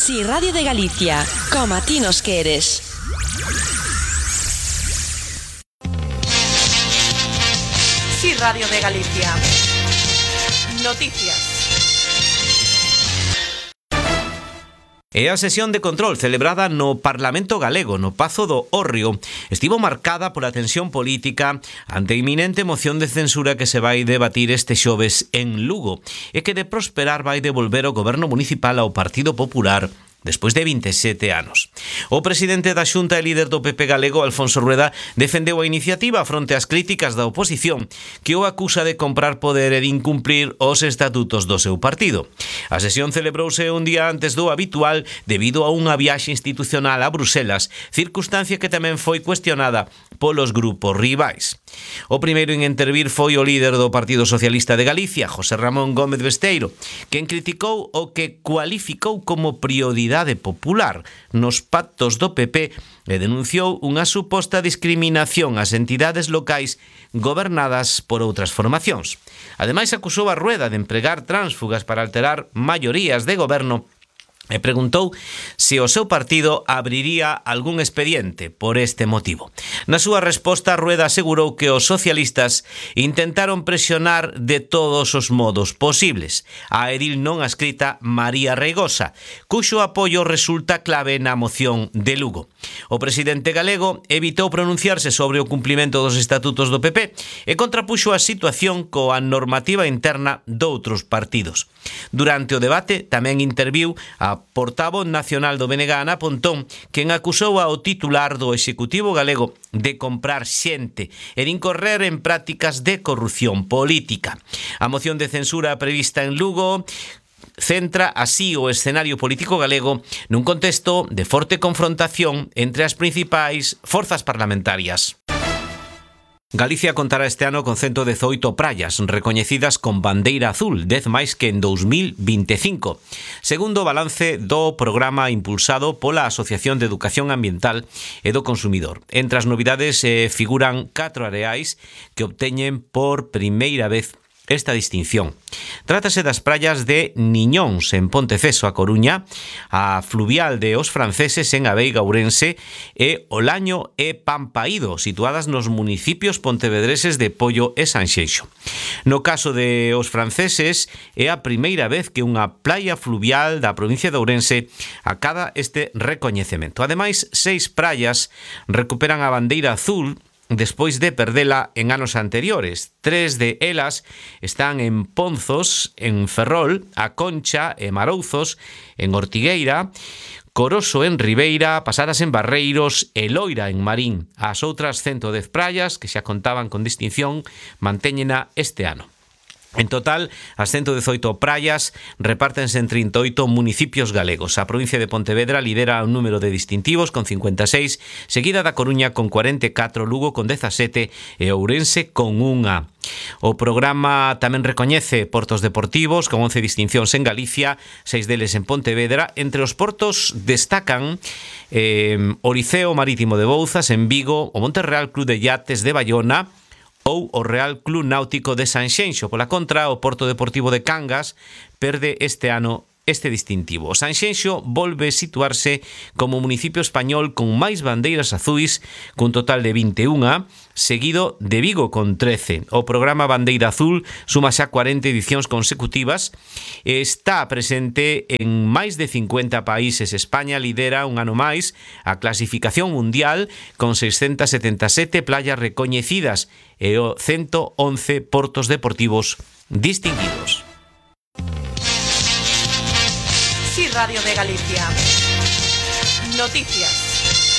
Si Radio de Galicia, como a ti nos queres. Si Radio de Galicia. Noticias. E a sesión de control celebrada no Parlamento Galego, no Pazo do Hórreo, estivo marcada pola tensión política ante a inminente moción de censura que se vai debatir este xoves en Lugo e que de prosperar vai devolver o goberno municipal ao Partido Popular despois de 27 anos. O presidente da Xunta e líder do PP galego, Alfonso Rueda, defendeu a iniciativa fronte ás críticas da oposición que o acusa de comprar poder e de incumprir os estatutos do seu partido. A sesión celebrouse un día antes do habitual debido a unha viaxe institucional a Bruselas, circunstancia que tamén foi cuestionada polos grupos rivais. O primeiro en intervir foi o líder do Partido Socialista de Galicia, José Ramón Gómez Besteiro, quen criticou o que cualificou como prioridade popular nos pactos do PP e denunciou unha suposta discriminación ás entidades locais gobernadas por outras formacións. Ademais, acusou a Rueda de empregar tránsfugas para alterar maiorías de goberno e preguntou se o seu partido abriría algún expediente por este motivo. Na súa resposta, Rueda asegurou que os socialistas intentaron presionar de todos os modos posibles a edil non adscrita María Reigosa, cuxo apoio resulta clave na moción de Lugo. O presidente galego evitou pronunciarse sobre o cumplimento dos estatutos do PP e contrapuxo a situación coa normativa interna doutros partidos. Durante o debate tamén interviu a portavoz nacional do BNG, Ana Pontón, quen acusou ao titular do Executivo galego de comprar xente e de incorrer en prácticas de corrupción política. A moción de censura prevista en Lugo centra así o escenario político galego nun contexto de forte confrontación entre as principais forzas parlamentarias. Galicia contará este ano con 118 praias recoñecidas con bandeira azul, 10 máis que en 2025, segundo o balance do programa impulsado pola Asociación de Educación Ambiental e do Consumidor. Entre as novidades figuran 4 areais que obteñen por primeira vez esta distinción. Trátase das praias de Niñóns en Ponteceso, a Coruña, a fluvial de Os Franceses en Abeiga, Ourense e Olaño e Pampaído, situadas nos municipios pontevedreses de Pollo e Sanxenxo. No caso de Os Franceses, é a primeira vez que unha playa fluvial da provincia de Ourense acada este recoñecemento. Ademais, 6 praias recuperan a bandeira azul despois de perdela en anos anteriores. 3 de elas están en Ponzos, en Ferrol, A Concha e Marouzos, en Ortigueira, Coroso en Ribeira, Pasadas en Barreiros e Loira en Marín. As outras 110 praias, que xa contaban con distinción, mantéñena este ano. En total, as 118 praias repártense en 38 municipios galegos. A provincia de Pontevedra lidera un número de distintivos con 56, seguida da Coruña con 44, Lugo con 17 e Ourense con 1. O programa tamén recoñece portos deportivos con 11 distincións en Galicia, 6 deles en Pontevedra. Entre os portos destacan o Liceo Marítimo de Bouzas en Vigo, o Monterreal Club de Yates de Bayona ou o Real Club Náutico de Sanxenxo. Pola contra, o Porto Deportivo de Cangas perde este ano este distintivo. Sanxenxo volve situarse como municipio español con máis bandeiras azuis, cun total de 21, seguido de Vigo con 13. O programa Bandeira Azul suma xa 40 edicións consecutivas e está presente en máis de 50 países. España lidera un ano máis a clasificación mundial con 677 playas recoñecidas e 111 portos deportivos distinguidos. Si Radio de Galicia. Noticias.